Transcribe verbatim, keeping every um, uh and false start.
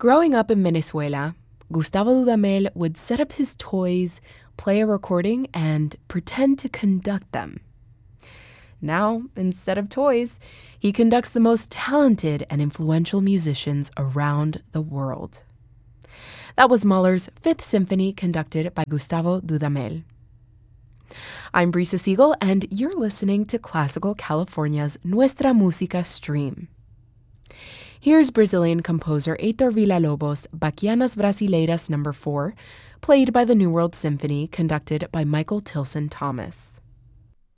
Growing up in Venezuela, Gustavo Dudamel would set up his toys, play a recording, and pretend to conduct them. Now, instead of toys, he conducts the most talented and influential musicians around the world. That was Mahler's Fifth Symphony conducted by Gustavo Dudamel. I'm Brisa Siegel, and you're listening to Classical California's Nuestra Música stream. Here's Brazilian composer Heitor Villa-Lobos' Bachianas Brasileiras number four, played by the New World Symphony, conducted by Michael Tilson Thomas.